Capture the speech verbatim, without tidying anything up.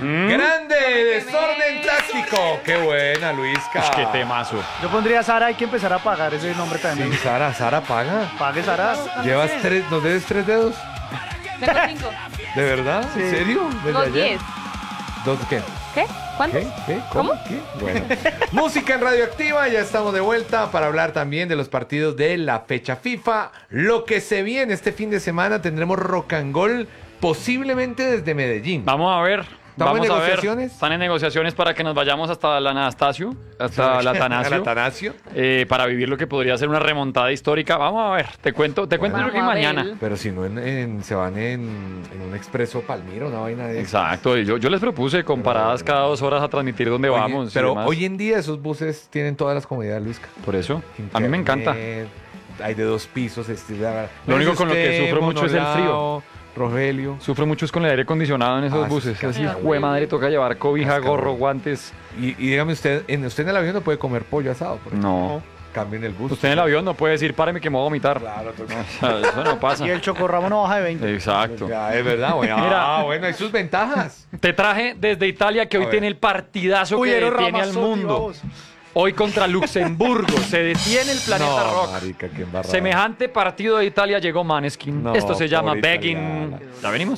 Mm. Grande me desorden quemé. táctico. Qué buena, Luisca. Qué temazo. Yo pondría Sara, hay que empezar a pagar ese nombre también. Sí, Sara, Sara paga. Pague Sara. Llevas tres, ¿nos debes tres dedos? Tengo cinco. ¿De verdad? Sí. ¿En serio? ¿Desde Dos ayer? diez. ¿Dos qué? ¿Qué? ¿Cuántos? ¿Qué? ¿Qué? ¿Cómo? ¿Qué? Bueno. Música en Radioactiva, ya estamos de vuelta para hablar también de los partidos de la fecha FIFA. Lo que se viene este fin de semana, tendremos rock and roll posiblemente desde Medellín. Vamos a ver. ¿Estamos Vamos en a ver. negociaciones? Están en negociaciones para que nos vayamos hasta la Anastasio, hasta la ¿Al Atanasio, Atanasio? eh, para vivir lo que podría ser una remontada histórica. Vamos a ver. Te cuento, te cuento Bueno. lo que Vamos a mañana. ver. Pero si no, en, en- se van en, en un expreso Palmira, una vaina de... Exacto. y Yo, yo les propuse con paradas cada dos horas a transmitir dónde Oye, vamos. y pero demás. hoy en día esos buses tienen todas las comodidades, Luisca. Por eso. A mí me encanta. Internet, Hay de dos pisos. Este, Lo único con lo que sufro mucho es el frío. Rogelio. Sufro mucho es con el aire acondicionado en esos Ah, buses. sí, Así, cascarón. jue madre, toca llevar cobija, Cascarón. gorro, guantes. Y, y dígame usted, en, usted en el avión no puede comer pollo asado. Por ejemplo. No. Cambien el bus. Usted en el avión no puede decir, páreme que me voy a vomitar. Claro, toca. O sea, eso no pasa. Y el chocorramo no baja de veinte. Exacto. Ya, es verdad. Bueno, Mira. ah, bueno, hay sus ventajas. Te traje desde Italia que A hoy ver. tiene el partidazo que Eros detiene al Ramazzotti, mundo. vamos. Hoy contra Luxemburgo. Se detiene el planeta no, rock. marica, qué embarrada. Semejante partido de Italia llegó Maneskin. No, Esto se llama pobre Begging. italiana. ¿Ya venimos?